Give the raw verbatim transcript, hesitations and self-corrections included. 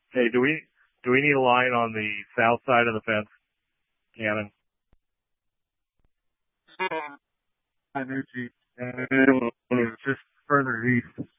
Hey, do we do we need a line on the south side of the fence, Cannon? Energy. Uh, just further east.